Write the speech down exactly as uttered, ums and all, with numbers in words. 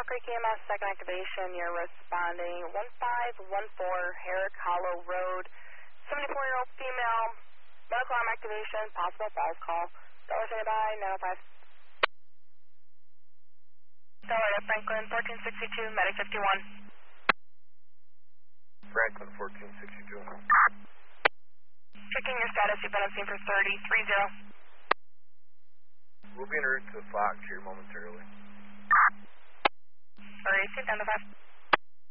Creek E M S, second activation. You're responding one five one four Herrick Hollow Road. seventy-four-year-old female, medical arm activation, possible falls call. Dollar standby, nine oh five. Dollar to Franklin, fourteen sixty-two, medic fifty-one. Franklin, fourteen sixty-two. Checking your status, you've been on scene for thirty, three zero. We'll be en route to Fox here momentarily. Sorry, two ten to five.